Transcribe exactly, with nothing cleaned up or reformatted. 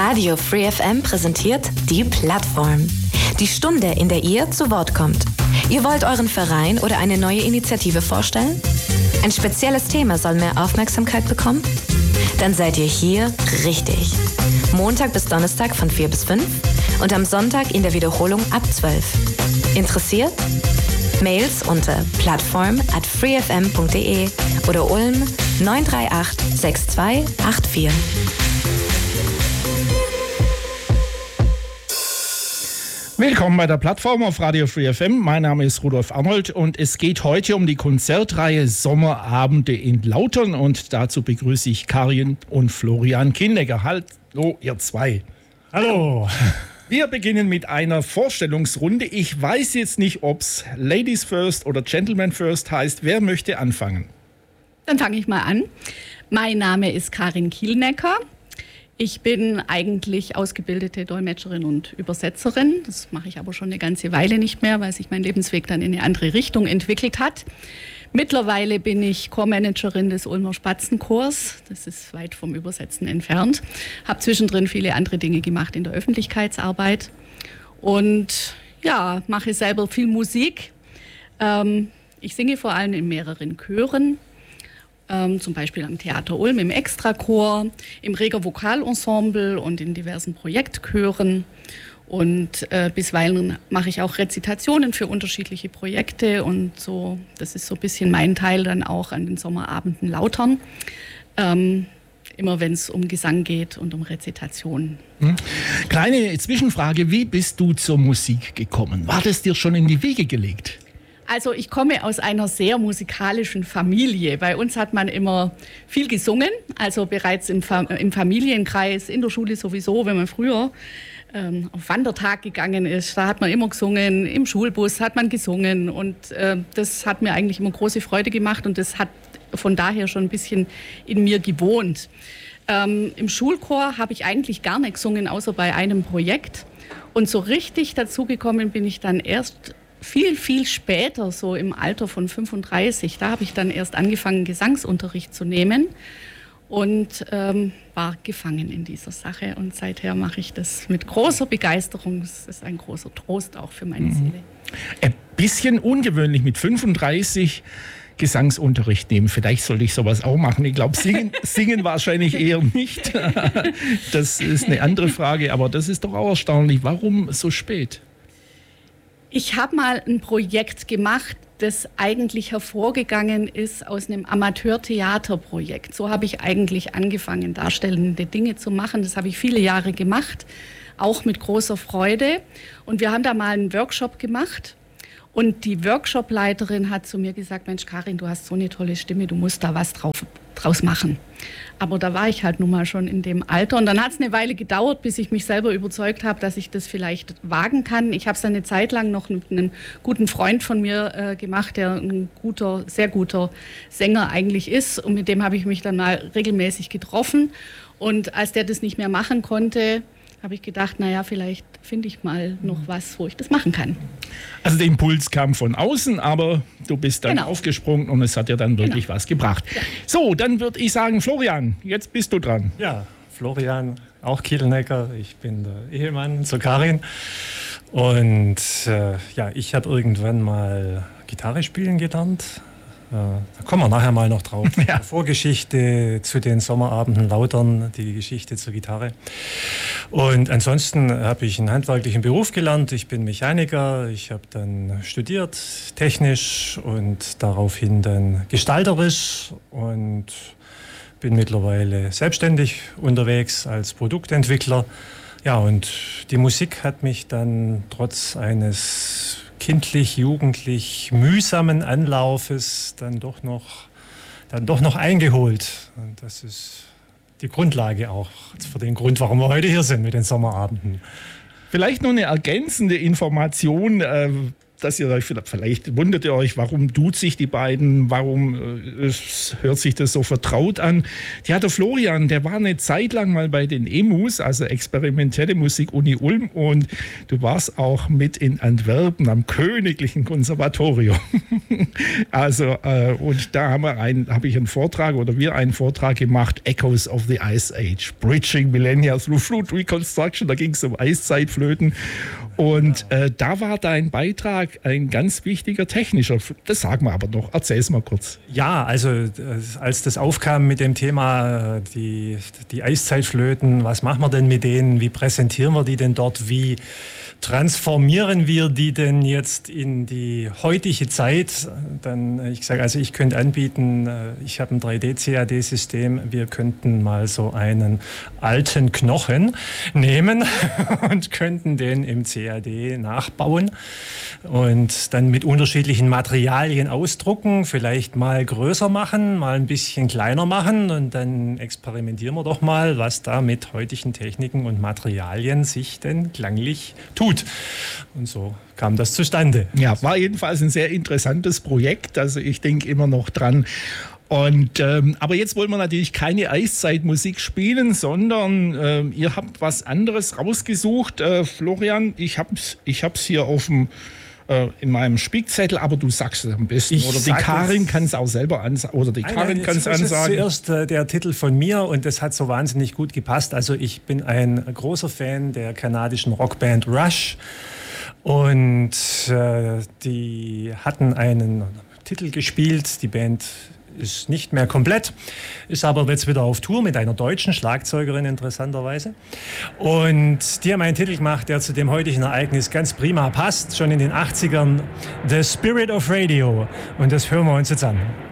Radio Free F M präsentiert die Plattform. Die Stunde, in der ihr zu Wort kommt. Ihr wollt euren Verein oder eine neue Initiative vorstellen? Ein spezielles Thema soll mehr Aufmerksamkeit bekommen? Dann seid ihr hier richtig. Montag bis Donnerstag von vier bis fünf und am Sonntag in der Wiederholung ab zwölf. Interessiert? Mails unter plattform at freefm punkt de oder Ulm neun drei acht sechs zwei acht vier. Willkommen bei der Plattform auf Radio Free F M. Mein Name ist Rudolf Arnold und es geht heute um die Konzertreihe Sommerabende in Lautern und dazu begrüße ich Karin und Florian Kienegger. Hallo, ihr zwei. Hallo. Wir beginnen mit einer Vorstellungsrunde. Ich weiß jetzt nicht, ob es Ladies First oder Gentlemen First heißt. Wer möchte anfangen? Dann fange ich mal an. Mein Name ist Karin Kienegger. Ich bin eigentlich ausgebildete Dolmetscherin und Übersetzerin. Das mache ich aber schon eine ganze Weile nicht mehr, weil sich mein Lebensweg dann in eine andere Richtung entwickelt hat. Mittlerweile bin ich Chormanagerin des Ulmer Spatzenchors. Das ist weit vom Übersetzen entfernt. Habe zwischendrin viele andere Dinge gemacht in der Öffentlichkeitsarbeit. Und ja, mache selber viel Musik. Ähm, ich singe vor allem in mehreren Chören. Ähm, zum Beispiel am Theater Ulm im Extrachor, im Reger Vokalensemble und in diversen Projektchören. Und äh, bisweilen mache ich auch Rezitationen für unterschiedliche Projekte und so. Das ist so ein bisschen mein Teil dann auch an den Sommerabenden Lautern. Ähm, immer wenn es um Gesang geht und um Rezitationen. Hm. Kleine Zwischenfrage, wie bist du zur Musik gekommen? War das dir schon in die Wiege gelegt? Also ich komme aus einer sehr musikalischen Familie. Bei uns hat man immer viel gesungen, also bereits im, Fa- im Familienkreis, in der Schule sowieso, wenn man früher ähm, auf Wandertag gegangen ist, da hat man immer gesungen, im Schulbus hat man gesungen und äh, das hat mir eigentlich immer große Freude gemacht und das hat von daher schon ein bisschen in mir gewohnt. Ähm, im Schulchor habe ich eigentlich gar nicht gesungen, außer bei einem Projekt und so richtig dazugekommen bin ich dann erst viel, viel später, so im Alter von fünfunddreißig, da habe ich dann erst angefangen, Gesangsunterricht zu nehmen und ähm, war gefangen in dieser Sache. Und seither mache ich das mit großer Begeisterung. Das ist ein großer Trost auch für meine mhm. Seele. Ein bisschen ungewöhnlich mit fünfunddreißig Gesangsunterricht nehmen. Vielleicht sollte ich sowas auch machen. Ich glaube, singen, singen wahrscheinlich eher nicht. Das ist eine andere Frage, aber das ist doch auch erstaunlich. Warum so spät? Ich habe mal ein Projekt gemacht, das eigentlich hervorgegangen ist aus einem Amateurtheaterprojekt. So habe ich eigentlich angefangen, darstellende Dinge zu machen. Das habe ich viele Jahre gemacht, auch mit großer Freude. Und wir haben da mal einen Workshop gemacht. Und die Workshopleiterin hat zu mir gesagt, Mensch Karin, du hast so eine tolle Stimme, du musst da was drauf, draus machen. Aber da war ich halt nun mal schon in dem Alter. Und dann hat es eine Weile gedauert, bis ich mich selber überzeugt habe, dass ich das vielleicht wagen kann. Ich habe es eine Zeit lang noch mit einem guten Freund von mir äh, gemacht, der ein guter, sehr guter Sänger eigentlich ist. Und mit dem habe ich mich dann mal regelmäßig getroffen. Und als der das nicht mehr machen konnte, habe ich gedacht, naja, vielleicht finde ich mal noch was, wo ich das machen kann. Also der Impuls kam von außen, aber du bist dann genau. aufgesprungen und es hat dir dann wirklich genau. was gebracht. Ja. So, dann würde ich sagen, Florian, jetzt bist du dran. Ja, Florian, auch Kienegger. Ich bin der Ehemann zu Karin. Und äh, ja, ich habe irgendwann mal Gitarre spielen gelernt. Da kommen wir nachher mal noch drauf. Ja. Vorgeschichte zu den Sommerabenden Lautern, die Geschichte zur Gitarre. Und ansonsten habe ich einen handwerklichen Beruf gelernt. Ich bin Mechaniker. Ich habe dann studiert, technisch und daraufhin dann gestalterisch und bin mittlerweile selbstständig unterwegs als Produktentwickler. Ja, und die Musik hat mich dann trotz eines kindlich, jugendlich mühsamen Anlaufes dann doch noch, dann doch noch eingeholt. Und das ist die Grundlage auch für den Grund, warum wir heute hier sind mit den Sommerabenden. Vielleicht noch eine ergänzende Information. dass ihr euch, vielleicht wundert ihr euch, warum duzt sich die beiden, warum äh, hört sich das so vertraut an. Ja, der Florian, der war eine Zeit lang mal bei den E M Us, also Experimentelle Musik Uni Ulm, und du warst auch mit in Antwerpen am Königlichen Konservatorium. Also, äh, und da haben wir ein, habe ich einen Vortrag oder wir einen Vortrag gemacht, Echoes of the Ice Age, Bridging Millennia through Flute Reconstruction, da ging es um Eiszeitflöten. Und äh, da war dein Beitrag ein ganz wichtiger technischer. Das sagen wir aber noch. Erzähl es mal kurz. Ja, also äh, als das aufkam mit dem Thema äh, die, die Eiszeitflöten, was machen wir denn mit denen, wie präsentieren wir die denn dort, wie transformieren wir die denn jetzt in die heutige Zeit? Dann, ich sage, also ich könnte anbieten, ich habe ein drei D C A D-System, wir könnten mal so einen alten Knochen nehmen und könnten den im C A D nachbauen und dann mit unterschiedlichen Materialien ausdrucken, vielleicht mal größer machen, mal ein bisschen kleiner machen und dann experimentieren wir doch mal, was da mit heutigen Techniken und Materialien sich denn klanglich tut. Und so kam das zustande. Ja, war jedenfalls ein sehr interessantes Projekt. Also ich denke immer noch dran. Und, ähm, aber jetzt wollen wir natürlich keine Eiszeitmusik spielen, sondern äh, ihr habt was anderes rausgesucht. Äh, Florian, ich hab's, ich hab's hier auf dem in meinem Spickzettel, aber du sagst es am besten. Ich oder die Karin kann es auch selber ansagen. Oder die Karin kann es ansagen. Das ist zuerst äh, der Titel von mir und das hat so wahnsinnig gut gepasst. Also ich bin ein großer Fan der kanadischen Rockband Rush und äh, die hatten einen Titel gespielt. Die Band ist nicht mehr komplett, ist aber jetzt wieder auf Tour mit einer deutschen Schlagzeugerin interessanterweise. Und die haben einen Titel gemacht, der zu dem heutigen Ereignis ganz prima passt, schon in den achtzigern, The Spirit of Radio. Und das hören wir uns jetzt an.